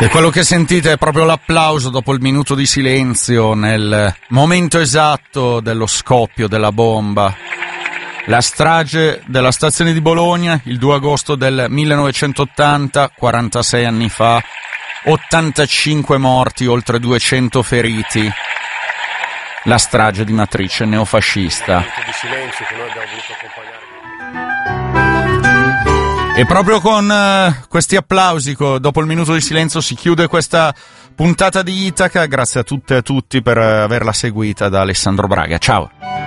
E quello che sentite è proprio l'applauso dopo il minuto di silenzio nel momento esatto dello scoppio della bomba. La strage della stazione di Bologna, il 2 agosto del 1980, 46 anni fa, 85 morti, oltre 200 feriti. La strage di matrice neofascista. E proprio con questi applausi, dopo il minuto di silenzio, si chiude questa puntata di Itaca. Grazie a tutte e a tutti per averla seguita da Alessandro Braga. Ciao!